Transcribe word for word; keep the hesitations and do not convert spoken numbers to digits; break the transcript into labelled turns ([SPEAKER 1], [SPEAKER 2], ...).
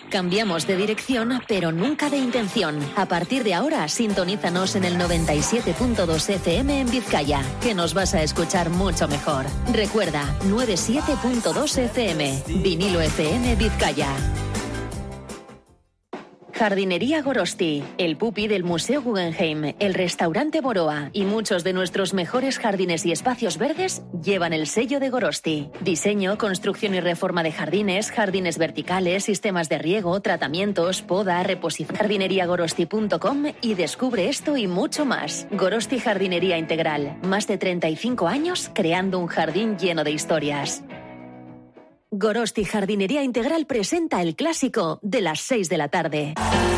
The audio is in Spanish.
[SPEAKER 1] Cambiamos de dirección, pero nunca de intención. A partir de ahora, sintonízanos en el noventa y siete punto dos F M en Vizcaya, que nos vas a escuchar mucho mejor. Recuerda, noventa y siete punto dos F M, Vinilo F M Vizcaya. Jardinería Gorosti, el pupi del Museo Guggenheim, el restaurante Boroa y muchos de nuestros mejores jardines y espacios verdes llevan el sello de Gorosti. Diseño, construcción y reforma de jardines, jardines verticales, sistemas de riego, tratamientos, poda, reposición. jardinería gorosti punto com y descubre esto y mucho más. Gorosti Jardinería Integral, más de treinta y cinco años creando un jardín lleno de historias. Gorosti Jardinería Integral presenta el clásico de las seis de la tarde.